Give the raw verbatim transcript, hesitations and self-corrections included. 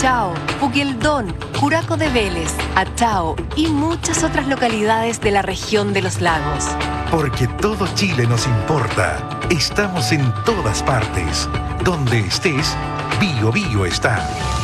Chao, Puqueldón, Curaco de Vélez, Achao y muchas otras localidades de la región de los lagos. Porque todo Chile nos importa. Estamos en todas partes. Donde estés, Bio Bio está.